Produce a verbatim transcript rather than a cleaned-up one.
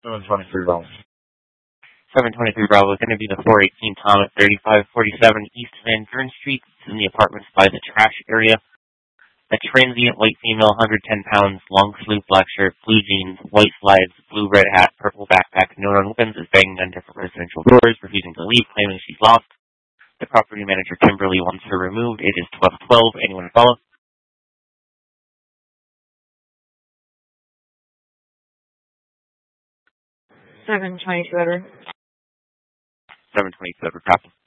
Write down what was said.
seven twenty-three Bravo. seven twenty-three Bravo is going to be the four eighteen Tom at thirty-five forty-seven East Van Buren Street. It's in the apartments by the trash area. A transient white female, one hundred ten pounds, long sleeve black shirt, blue jeans, white slides, blue red hat, purple backpack, no known weapons, is banging on different residential doors, refusing to leave, claiming she's lost. The property manager, Kimberly, wants her removed. It is twelve twelve. Anyone follow? seven twenty-two Edward. seven twenty-two Edward, copy.